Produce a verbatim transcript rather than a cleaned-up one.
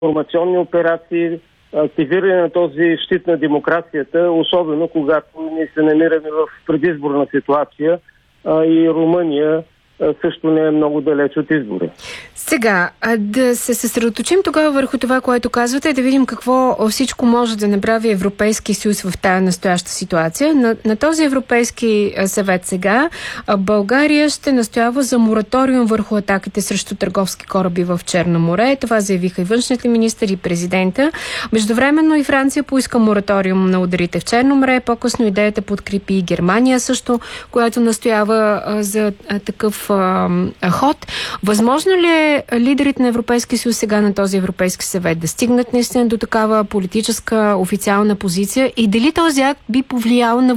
информационни операции, активиране на този щит на демокрацията, особено когато ние се намираме в предизборна ситуация а, и Румъния а, също не е много далеч от избори. Сега, да се съсредоточим тогава върху това, което казвате, и да видим какво всичко може да направи Европейски съюз в тази настояща ситуация. На, на този Европейски съвет сега България ще настоява за мораториум върху атаките срещу търговски кораби в Черно море. Това заявиха и външните министри, и президента. Междувременно и Франция поиска мораториум на ударите в Черно море. По-късно идеята подкрепи и Германия също, която настоява а, за а, такъв а, ход. Възможно ли е лидерите на Европейския съюз сега на този Европейски съвет да стигнат наистина до такава политическа официална позиция и дали този акт би повлиял на